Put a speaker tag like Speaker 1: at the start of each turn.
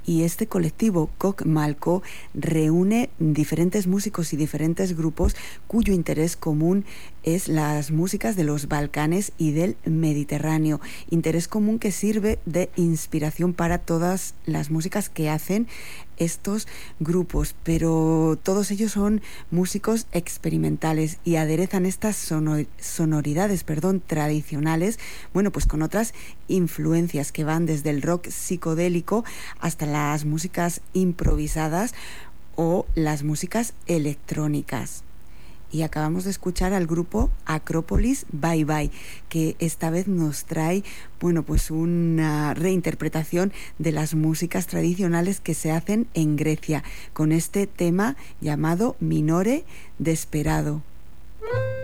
Speaker 1: Y este colectivo Coc Malco reúne diferentes músicos y diferentes grupos cuyo interés común es las músicas de los Balcanes y del Mediterráneo. Interés común que sirve de inspiración para todas las músicas que hacen estos grupos, pero todos ellos son músicos experimentales y aderezan estas sonoridades, tradicionales, bueno, pues con otras influencias que van desde el rock psicodélico hasta las músicas improvisadas o las músicas electrónicas. Y acabamos de escuchar al grupo Acrópolis Bye Bye, que esta vez nos trae, bueno, pues una reinterpretación de las músicas tradicionales que se hacen en Grecia, con este tema llamado Minore Desperado.